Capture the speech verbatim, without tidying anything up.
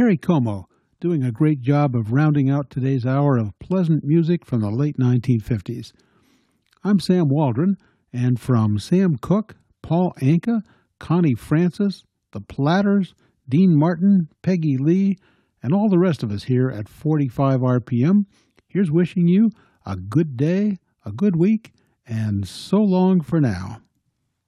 Perry Como, doing a great job of rounding out today's hour of pleasant music from the late nineteen fifties. I'm Sam Waldron, and from Sam Cooke, Paul Anka, Connie Francis, The Platters, Dean Martin, Peggy Lee, and all the rest of us here at forty-five R P M, here's wishing you a good day, a good week, and so long for now.